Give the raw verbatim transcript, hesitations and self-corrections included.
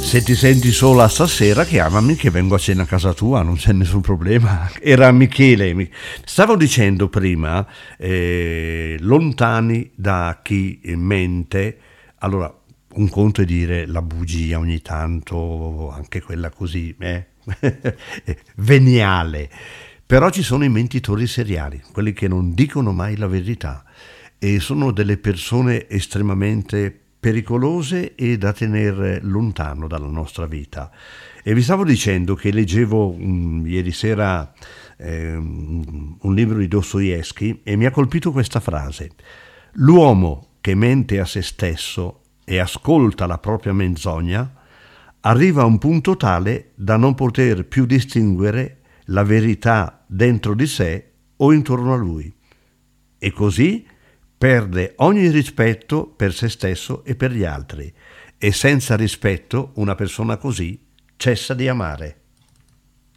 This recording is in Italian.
Se ti senti sola stasera, chiamami che vengo a cena a casa tua, non c'è nessun problema. Era Michele. Stavo dicendo prima, eh, lontani da chi mente. Allora, un conto è dire la bugia ogni tanto, anche quella così, eh? veniale. Però ci sono i mentitori seriali, quelli che non dicono mai la verità e sono delle persone estremamente pericolose e da tenere lontano dalla nostra vita. E vi stavo dicendo che leggevo um, ieri sera eh, un libro di Dostoevskij e mi ha colpito questa frase: l'uomo che mente a se stesso e ascolta la propria menzogna arriva a un punto tale da non poter più distinguere la verità dentro di sé o intorno a lui, e così perde ogni rispetto per se stesso e per gli altri, e senza rispetto una persona così cessa di amare.